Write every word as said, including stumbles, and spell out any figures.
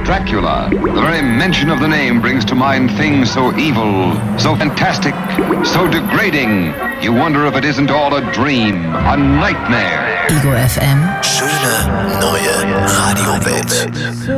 Dracula. The very mention of the name brings to mind things so evil, so fantastic, so degrading. You wonder if it isn't all a dream, a nightmare. Ego F M. Schöne neue Radiowelt.